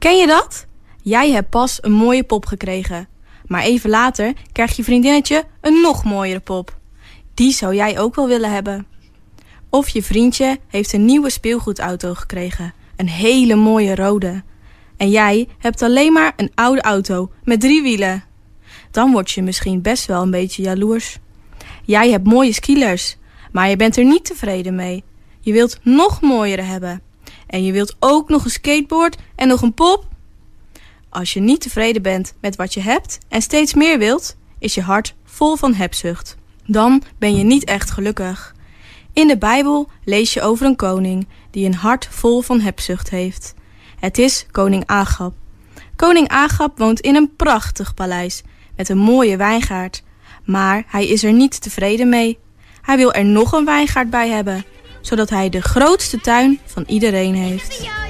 Ken je dat? Jij hebt pas een mooie pop gekregen. Maar even later krijgt je vriendinnetje een nog mooiere pop. Die zou jij ook wel willen hebben. Of je vriendje heeft een nieuwe speelgoedauto gekregen. Een hele mooie rode. En jij hebt alleen maar een oude auto met 3 wielen. Dan word je misschien best wel een beetje jaloers. Jij hebt mooie skilers, maar je bent er niet tevreden mee. Je wilt nog mooiere hebben. En je wilt ook nog een skateboard en nog een pop. Als je niet tevreden bent met wat je hebt en steeds meer wilt, is je hart vol van hebzucht. Dan ben je niet echt gelukkig. In de Bijbel lees je over een koning die een hart vol van hebzucht heeft. Het is koning Agab. Koning Agab woont in een prachtig paleis met een mooie wijngaard. Maar hij is er niet tevreden mee. Hij wil er nog een wijngaard bij hebben, zodat hij de grootste tuin van iedereen heeft.